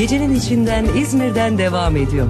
gecenin içinden İzmir'den devam ediyor.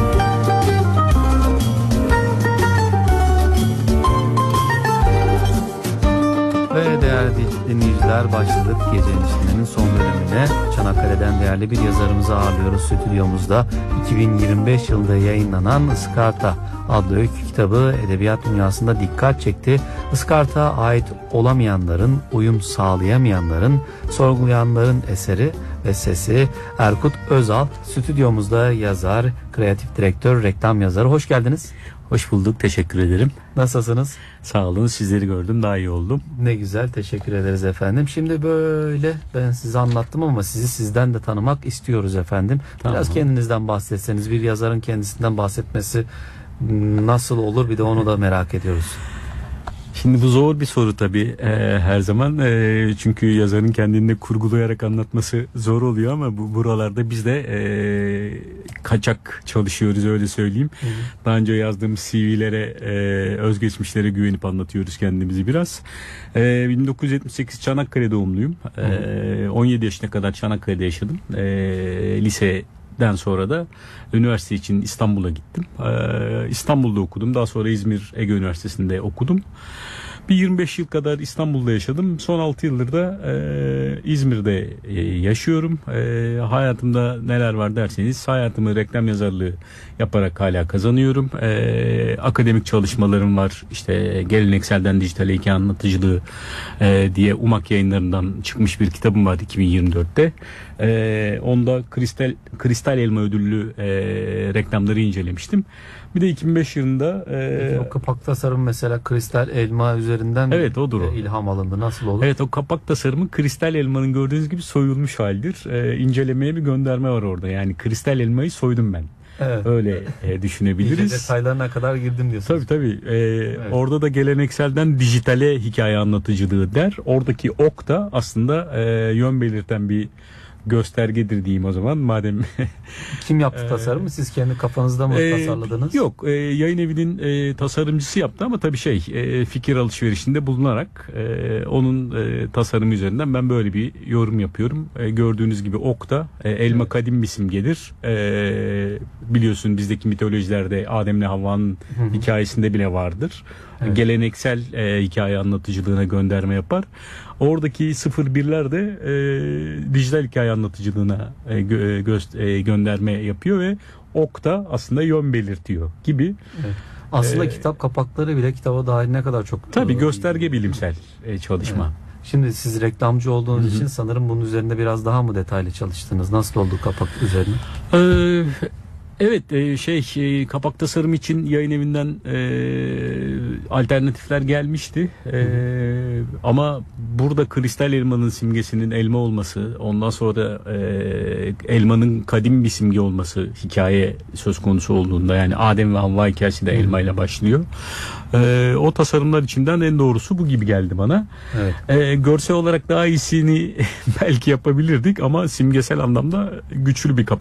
Ve değerli dinleyiciler, başladık gecenin içindenin son bölümüne. Çanakkale'den değerli bir yazarımızı ağırlıyoruz stüdyomuzda. 2025 yılında yayınlanan Iskarta adlı öykü kitabı edebiyat dünyasında dikkat çekti. Iskarta ait olamayanların, uyum sağlayamayanların, sorgulayanların eseri ve sesi. Erkut Özal stüdyomuzda, yazar, kreatif direktör, reklam yazarı. Hoş geldiniz. Hoş bulduk, teşekkür ederim. Nasılsınız? Sağ olun, sizleri gördüm, daha iyi oldum. Ne güzel, teşekkür ederiz efendim. Şimdi böyle ben size anlattım ama sizi sizden de tanımak istiyoruz efendim. Tamam. Biraz kendinizden bahsetseniz, bir yazarın kendisinden bahsetmesi nasıl olur, bir de onu da merak ediyoruz. Şimdi bu zor bir soru tabii her zaman. Çünkü yazarın kendini kurgulayarak anlatması zor oluyor ama buralarda biz de kaçak çalışıyoruz, öyle söyleyeyim. Hı hı. Daha önce yazdığımız CV'lere, özgeçmişlere güvenip anlatıyoruz kendimizi biraz. 1978 Çanakkale doğumluyum. 17 yaşına kadar Çanakkale'de yaşadım. Liseden sonra da üniversite için İstanbul'a gittim. İstanbul'da okudum. Daha sonra İzmir Ege Üniversitesi'nde okudum. Bir 25 yıl kadar İstanbul'da yaşadım. Son 6 yıldır da İzmir'de yaşıyorum. Hayatımda neler var derseniz, hayatımı reklam yazarlığı yaparak hala kazanıyorum. Akademik çalışmalarım var. İşte gelenekselden dijitale hikaye anlatıcılığı diye UMAK yayınlarından çıkmış bir kitabım var 2024'te. Onda Kristal Elma ödüllü reklamları incelemiştim. Bir de 2005 yılında o kapak tasarım mesela kristal elma üzerinden evet, odur o. İlham alındı. Nasıl olur? Evet, o kapak tasarımı kristal elmanın gördüğünüz gibi soyulmuş haldir. İncelemeye bir gönderme var orada. Yani kristal elmayı soydum ben. Evet. Öyle düşünebiliriz. İyice detaylarına kadar girdim diyorsunuz. Tabii. Evet. Orada da gelenekselden dijitale hikaye anlatıcılığı der. Oradaki ok da aslında yön belirten bir göstergedir diyeyim o zaman, madem. Kim yaptı tasarımı? Siz kendi kafanızda mı tasarladınız? Yok, yayın evinin tasarımcısı yaptı ama tabii fikir alışverişinde bulunarak onun tasarımı üzerinden ben böyle bir yorum yapıyorum. Gördüğünüz gibi ok da elma kadim bir simgedir. Biliyorsun bizdeki mitolojilerde Adem'le Havva'nın hikayesinde bile vardır. Evet. Geleneksel hikaye anlatıcılığına gönderme yapar. Oradaki 01'ler de dijital hikaye anlatıcılığına gönderme yapıyor ve ok da aslında yön belirtiyor gibi. Evet. Aslında kitap kapakları bile kitaba dair ne kadar çok... Tabii gösterge bilimsel çalışma. Evet. Şimdi siz reklamcı olduğunuz için sanırım bunun üzerinde biraz daha mı detaylı çalıştınız? Nasıl oldu kapak üzerine? Evet, kapak tasarım için yayın evinden alternatifler gelmişti. Ama burada kristal elmanın simgesinin elma olması, ondan sonra elmanın kadim bir simge olması hikaye söz konusu olduğunda, yani Adem ve Havva hikayesi de elmayla başlıyor. O tasarımlar içinden en doğrusu bu gibi geldi bana. Evet. Görsel olarak daha iyisini belki yapabilirdik ama simgesel anlamda güçlü bir kapak